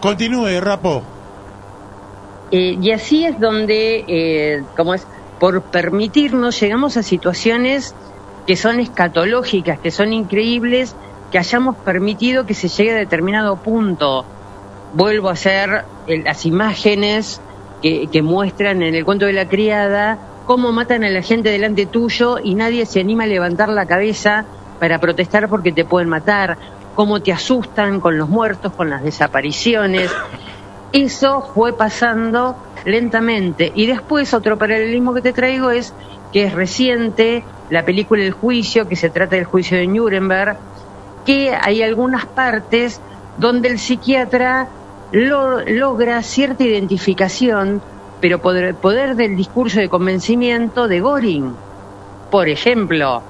Continúe, Rapo. Y así es donde, como es, por permitirnos, llegamos a situaciones que son escatológicas, que son increíbles, que hayamos permitido que se llegue a determinado punto. Vuelvo a hacer las imágenes que muestran en el cuento de la criada cómo matan a la gente delante tuyo y nadie se anima a levantar la cabeza para protestar porque te pueden matar, cómo te asustan con los muertos, con las desapariciones. Eso fue pasando lentamente. Y después otro paralelismo que te traigo es que es reciente la película El Juicio, que se trata del juicio de Nuremberg, que hay algunas partes donde el psiquiatra logra cierta identificación, pero por el poder del discurso de convencimiento de Göring, por ejemplo.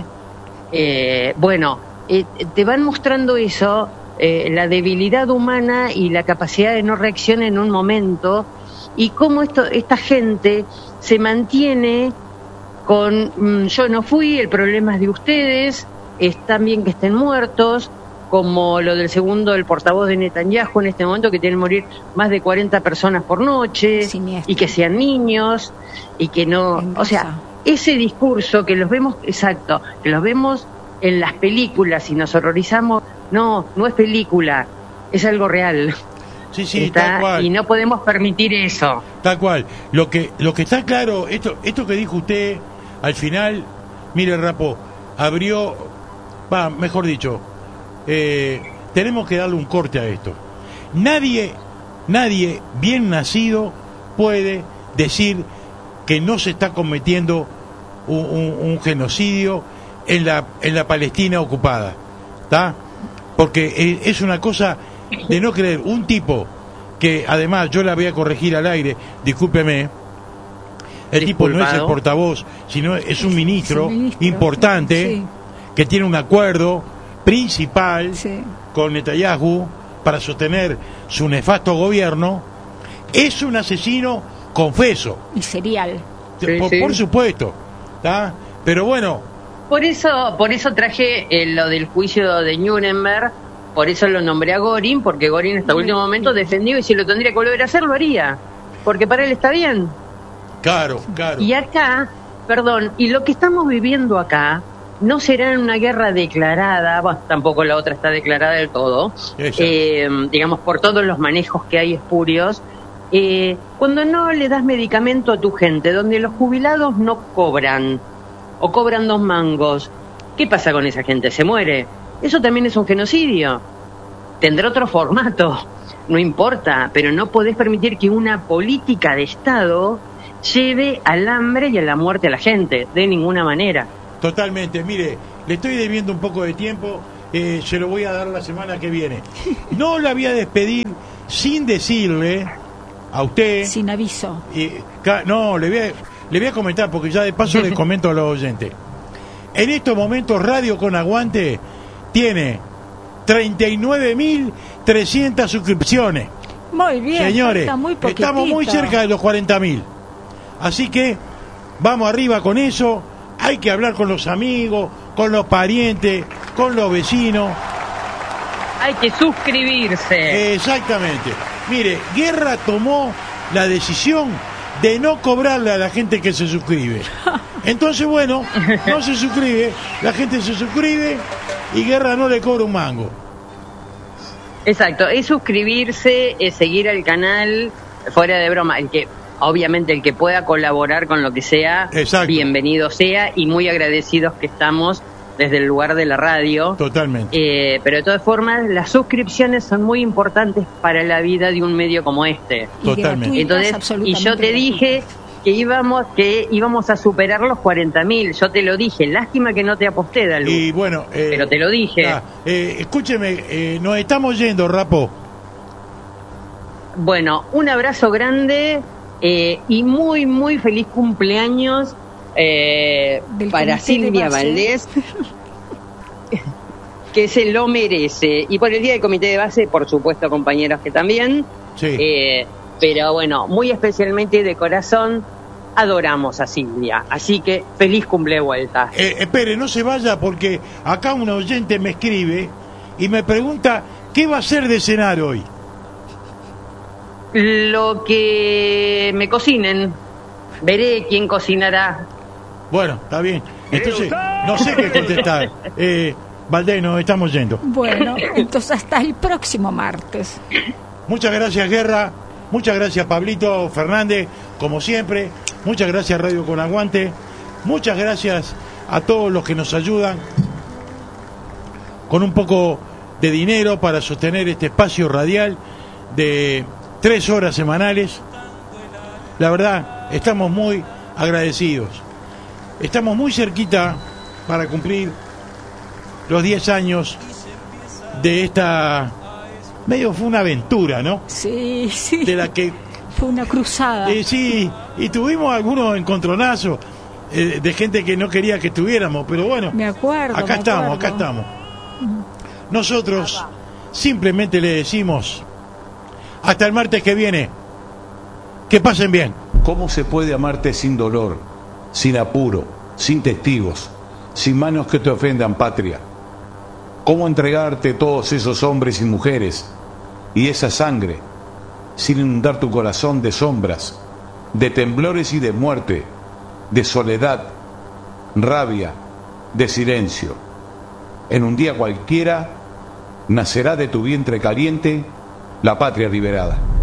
Te van mostrando eso, la debilidad humana y la capacidad de no reacción en un momento, y cómo esta gente se mantiene con yo no fui, el problema es de ustedes, están bien que estén muertos, como lo del segundo, el portavoz de Netanyahu en este momento, que tienen que morir más de 40 personas por noche, Siniestro. Y que sean niños, y que no... O sea, ese discurso que los vemos, exacto, que los vemos en las películas y nos horrorizamos, no es película, es algo real. Sí, tal cual. Y no podemos permitir eso. Tal cual. Lo que está claro, esto que dijo usted al final, mire, Rapo, mejor dicho, tenemos que darle un corte a esto. Nadie bien nacido puede decir que no se está cometiendo un genocidio en la Palestina ocupada, ¿está? Porque es una cosa de no creer. Un tipo que, además, yo la voy a corregir al aire, discúlpeme, el tipo no es el portavoz, sino es un ministro importante, sí, que tiene un acuerdo principal, sí, con Netanyahu para sostener su nefasto gobierno. Es un asesino confeso. Y serial. Por supuesto, ¿tá? Pero bueno. Por eso traje lo del juicio de Nuremberg, por eso lo nombré a Göring, porque Göring hasta el último momento defendió, y si lo tendría que volver a hacer, lo haría, porque para él está bien. Claro. Y acá, y lo que estamos viviendo acá no será una guerra declarada, tampoco la otra está declarada del todo, digamos, por todos los manejos que hay espurios, cuando no le das medicamento a tu gente, donde los jubilados no cobran, o cobran 2 mangos, ¿qué pasa con esa gente? ¿Se muere? Eso también es un genocidio. Tendrá otro formato, no importa, pero no podés permitir que una política de Estado lleve al hambre y a la muerte a la gente, de ninguna manera. Totalmente. Mire, le estoy debiendo un poco de tiempo, se lo voy a dar la semana que viene. No la voy a despedir sin decirle a usted... Sin aviso. No, le voy a comentar, porque ya de paso les comento a los oyentes. En estos momentos Radio Con Aguante tiene 39.300 suscripciones. Muy bien, señores, estamos muy cerca de los 40.000. Así que vamos arriba con eso. Hay que hablar con los amigos, con los parientes, con los vecinos. Hay que suscribirse. Exactamente. Mire, Guerra tomó la decisión de no cobrarle a la gente que se suscribe. Entonces, bueno, no se suscribe, la gente se suscribe y Guerra no le cobra un mango. Exacto, es suscribirse, es seguir el canal, fuera de broma, obviamente el que pueda colaborar con lo que sea, exacto, bienvenido sea, y muy agradecidos que estamos desde el lugar de la radio. Totalmente. Pero de todas formas, las suscripciones son muy importantes para la vida de un medio como este. Totalmente. Entonces, y yo te dije que íbamos a superar los 40.000. Yo te lo dije. Lástima que no te aposté, Dalú. Y bueno, pero te lo dije. Escúcheme, nos estamos yendo, Rapo. Bueno, un abrazo grande y muy, muy feliz cumpleaños para Silvia Valdés, que se lo merece. Y por el día del comité de base, por supuesto, compañeros, que también. Sí. Pero bueno, muy especialmente de corazón, adoramos a Silvia. Así que feliz cumple de vuelta. Espere, no se vaya, porque acá un oyente me escribe y me pregunta qué va a hacer de cenar hoy. Lo que me cocinen. Veré quién cocinará. Bueno, está bien. Entonces, no sé qué contestar. Valdés, nos estamos yendo. Bueno, entonces hasta el próximo martes. Muchas gracias, Guerra. Muchas gracias, Pablito Fernández, como siempre. Muchas gracias, Radio Con Aguante. Muchas gracias a todos los que nos ayudan con un poco de dinero para sostener este espacio radial de 3 horas semanales. La verdad, estamos muy agradecidos. Estamos muy cerquita para cumplir los 10 años de esta... Medio fue una aventura, ¿no? Sí, sí. De la que... Fue una cruzada. Sí, y tuvimos algunos encontronazos de gente que no quería que estuviéramos, pero bueno. Me acuerdo. Acá estamos. Nosotros simplemente le decimos hasta el martes que viene. Que pasen bien. ¿Cómo se puede amarte sin dolor, sin apuro, sin testigos, sin manos que te ofendan, patria? ¿Cómo entregarte todos esos hombres y mujeres y esa sangre sin inundar tu corazón de sombras, de temblores y de muerte, de soledad, rabia, de silencio? En un día cualquiera nacerá de tu vientre caliente la patria liberada.